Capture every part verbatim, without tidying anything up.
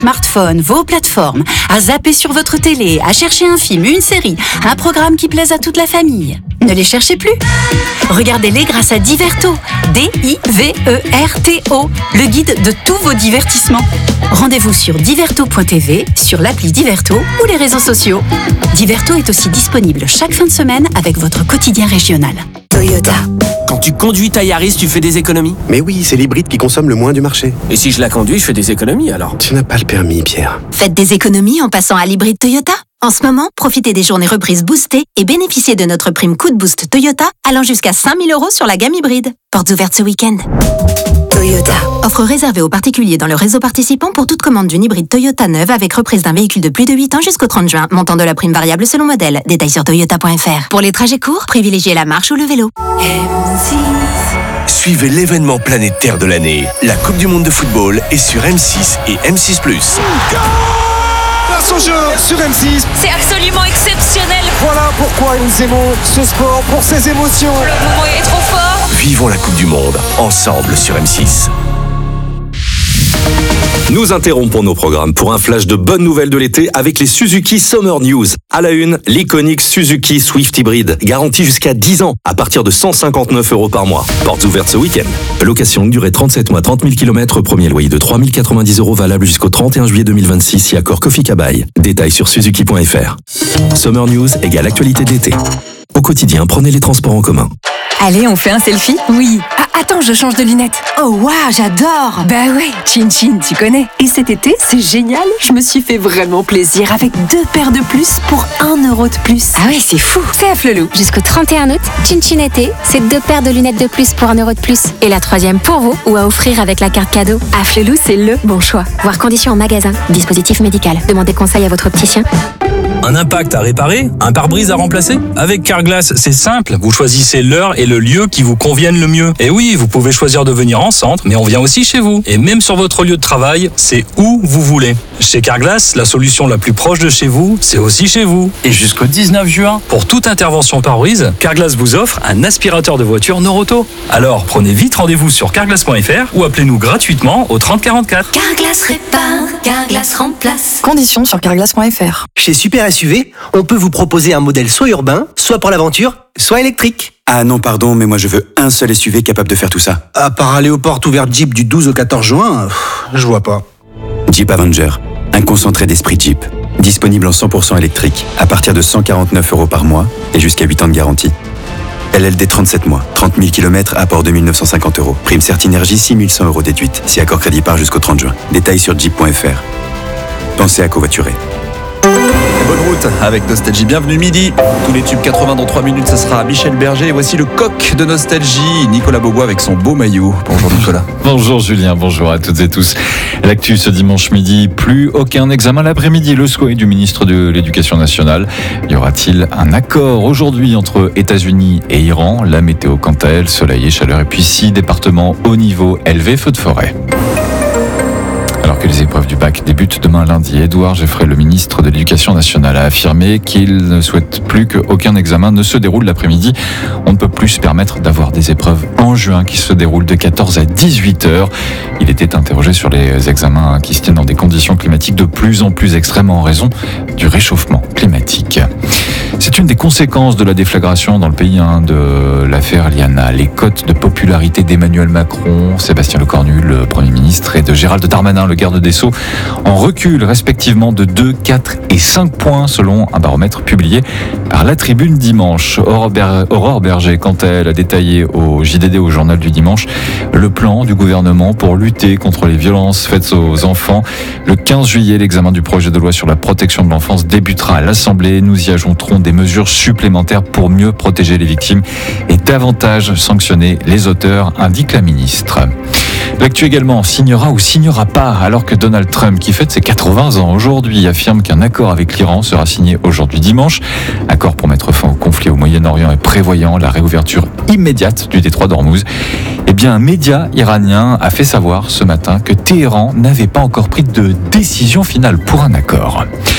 smartphones, vos plateformes, à zapper sur votre télé, à chercher un film, une série, un programme qui plaise à toute la famille. Ne les cherchez plus. Regardez-les grâce à Diverto. D I V E R T O, le guide de tous vos divertissements. Rendez-vous sur diverto point t v, sur l'appli Diverto ou les réseaux sociaux. Diverto est aussi disponible chaque fin de semaine avec votre quotidien régional. Toyota. Quand tu conduis ta Yaris, tu fais des économies? Mais oui, c'est l'hybride qui consomme le moins du marché. Et si je la conduis, je fais des économies alors? Tu n'as pas le permis, Pierre. Faites des économies en passant à l'hybride Toyota. En ce moment, profitez des journées reprises boostées et bénéficiez de notre prime coup de boost Toyota allant jusqu'à cinq mille euros sur la gamme hybride. Portes ouvertes ce week-end. Toyota. Offre réservée aux particuliers dans le réseau participant pour toute commande d'une hybride Toyota neuve avec reprise d'un véhicule de plus de huit ans jusqu'au trente juin. Montant de la prime variable selon modèle. Détails sur toyota point f r. Pour les trajets courts, privilégiez la marche ou le vélo. M six. Suivez l'événement planétaire de l'année. La Coupe du Monde de football est sur M six et M six plus. Son jeu sur M six. C'est absolument exceptionnel. Voilà pourquoi nous aimons ce sport, pour ses émotions. Le moment est trop fort. Vivons la Coupe du Monde ensemble sur M six. Nous interrompons nos programmes pour un flash de bonnes nouvelles de l'été avec les Suzuki Summer News. À la une, l'iconique Suzuki Swift Hybrid, garantie jusqu'à dix ans, à partir de cent cinquante-neuf euros par mois. Portes ouvertes ce week-end. Location durée trente-sept mois, trente mille kilomètres, premier loyer de trois mille quatre-vingt-dix euros valable jusqu'au trente et un juillet deux mille vingt-six, si accord Kofi Kabai. Détails sur suzuki point f r. Summer News égale actualité de l'été. Au quotidien, prenez les transports en commun. Allez, on fait un selfie? Oui. Ah, attends, je change de lunettes. Oh waouh, j'adore. Bah ouais, Chin Chin, tu connais. Et cet été, c'est génial. Je me suis fait vraiment plaisir avec deux paires de plus pour un euro de plus. Ah ouais, c'est fou. C'est à Flelou. Jusqu'au trente et un août, Chin Chin été, c'est deux paires de lunettes de plus pour un euro de plus. Et la troisième pour vous ou à offrir avec la carte cadeau. À Flelou, c'est le bon choix. Voir conditions en magasin. Dispositif médical. Demandez conseil à votre opticien. Un impact à réparer? Un pare-brise à remplacer? Avec Carglass, c'est simple. Vous choisissez l'heure et le lieu qui vous conviennent le mieux. Et oui, vous pouvez choisir de venir en centre, mais on vient aussi chez vous. Et même sur votre lieu de travail, c'est où vous voulez. Chez Carglass, la solution la plus proche de chez vous, c'est aussi chez vous. Et jusqu'au dix-neuf juin, pour toute intervention pare-brise, Carglass vous offre un aspirateur de voiture Noroto. Alors, prenez vite rendez-vous sur carglass point f r ou appelez-nous gratuitement au trente quarante-quatre. Carglass répare, Carglass remplace. Conditions sur carglass point f r. Chez Super S U V, on peut vous proposer un modèle soit urbain, soit pour l'aventure, soit électrique. Ah non, pardon, mais moi je veux un seul S U V capable de faire tout ça. À part aller aux portes ouvertes Jeep du douze au quatorze juin, pff, je vois pas. Jeep Avenger, un concentré d'esprit Jeep. Disponible en cent pour cent électrique, à partir de cent quarante-neuf euros par mois et jusqu'à huit ans de garantie. L L D trente-sept mois, trente mille kilomètres, apport deux mille neuf cent cinquante euros. Prime Certinergie six mille cent euros déduite, si accord crédit part jusqu'au trente juin. Détails sur jeep point f r. Pensez à covoiturer. Bonne route avec Nostalgie. Bienvenue midi. Tous les tubes quatre-vingts dans trois minutes, ça sera Michel Berger. Et voici le coq de Nostalgie, Nicolas Beaubois avec son beau maillot. Bonjour Nicolas. Bonjour Julien, bonjour à toutes et tous. L'actu ce dimanche midi, plus aucun examen l'après-midi. Le souhait du ministre de l'Éducation nationale. Y aura-t-il un accord aujourd'hui entre États-Unis et Iran? La météo quant à elle, soleil et chaleur. Et puis six départements au niveau élevé, feu de forêt. Alors que les épreuves du bac débutent demain lundi, Édouard Geoffrey, le ministre de l'Éducation nationale, a affirmé qu'il ne souhaite plus qu'aucun examen ne se déroule l'après-midi. On ne peut plus se permettre d'avoir des épreuves en juin qui se déroulent de quatorze à dix-huit heures. Il était interrogé sur les examens qui se tiennent dans des conditions climatiques de plus en plus extrêmes en raison du réchauffement climatique. C'est une des conséquences de la déflagration dans le pays hein, de l'affaire Liana. Les cotes de popularité d'Emmanuel Macron, Sébastien Lecornu, le Premier ministre, et de Gérald Darmanin, le garde des Sceaux, en recul respectivement de deux, quatre et cinq points selon un baromètre publié par La Tribune dimanche. Aurore, Ber- Aurore Berger, quant à elle, a détaillé au J D D, au journal du dimanche, le plan du gouvernement pour lutter contre les violences faites aux enfants. Le quinze juillet, l'examen du projet de loi sur la protection de l'enfance débutera à l'Assemblée. Nous y ajouterons des mesures supplémentaires pour mieux protéger les victimes et davantage sanctionner les auteurs, indique la ministre. L'actu également, signera ou signera pas, alors que Donald Trump, qui fête ses quatre-vingts ans aujourd'hui, affirme qu'un accord avec l'Iran sera signé aujourd'hui dimanche. Accord pour mettre fin au conflit au Moyen-Orient et prévoyant la réouverture immédiate du détroit d'Ormuz. Eh bien, un média iranien a fait savoir ce matin que Téhéran n'avait pas encore pris de décision finale pour un accord.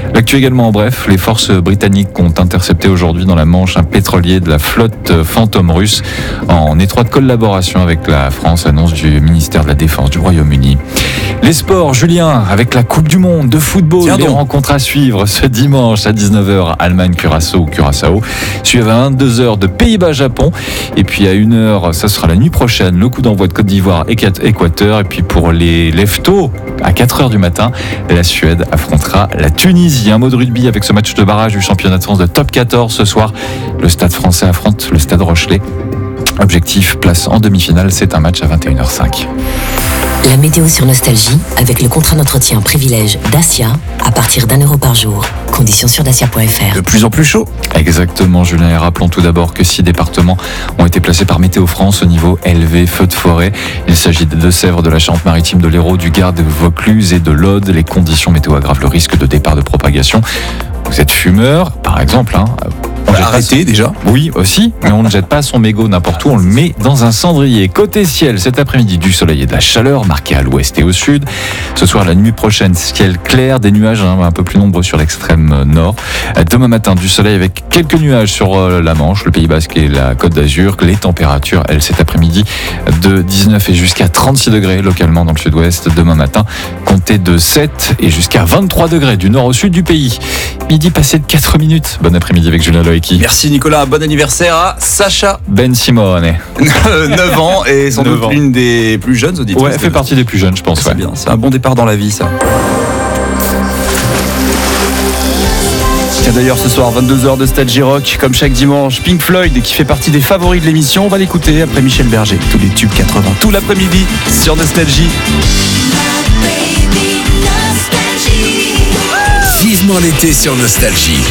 L'actu également en bref, les forces britanniques ont intercepté aujourd'hui dans la Manche un pétrolier de la flotte Phantom russe en étroite collaboration avec la France, annonce du ministère de la Défense du Royaume-Uni. Les sports, Julien, avec la Coupe du Monde de football, Tiens les donc. rencontres à suivre ce dimanche à dix-neuf heures, Allemagne-Curaçao, Curaçao, suivant à vingt-deux heures de Pays-Bas-Japon, et puis à une heure, ça sera la nuit prochaine, le coup d'envoi de Côte d'Ivoire-Équateur, et puis pour les leftos, à quatre heures du matin, la Suède affrontera la Tunisie. Un mot de rugby avec ce match de barrage du championnat de France de top quatorze ce soir. Le Stade français affronte le Stade Rochelais. Objectif, place en demi-finale, c'est un match à vingt et une heures cinq. La météo sur Nostalgie avec le contrat d'entretien privilège Dacia à partir d'un euro par jour. Conditions sur dacia point f r. De plus en plus chaud. Exactement, Julien. Et rappelons tout d'abord que six départements ont été placés par Météo France au niveau élevé feu de forêt. Il s'agit des Deux-Sèvres, de la Charente-Maritime, de l'Hérault, du Gard, de Vaucluse et de l'Aude. Les conditions météo aggravent le risque de départ de propagation. Vous êtes fumeur, par exemple, hein. On l'a arrêté déjà. Oui, aussi, mais on ne jette pas son mégot n'importe où, on le met dans un cendrier. Côté ciel, cet après-midi, du soleil et de la chaleur, marquée à l'ouest et au sud. Ce soir, la nuit prochaine, ciel clair, des nuages hein, un peu plus nombreux sur l'extrême nord. Demain matin, du soleil avec quelques nuages sur la Manche, le Pays Basque et la Côte d'Azur. Les températures, elles, cet après-midi, de dix-neuf et jusqu'à trente-six degrés localement dans le sud-ouest. Demain matin, comptez de sept et jusqu'à vingt-trois degrés du nord au sud du pays. Midi passé de quatre minutes. Bon après-midi avec Julien Loïc. Merci Nicolas, bon anniversaire à Sacha Ben Simone. neuf ans et sans doute l'une des plus jeunes auditrices. Ouais, elle fait partie des plus jeunes, je pense. C'est ouais. bien, c'est un bon départ dans la vie ça. Tiens d'ailleurs ce soir vingt-deux heures de Nostalgie Rock, comme chaque dimanche, Pink Floyd qui fait partie des favoris de l'émission, on va l'écouter après Michel Berger, tous les tubes quatre-vingts, tout l'après-midi sur Nostalgie. Vivement l'été sur Nostalgie.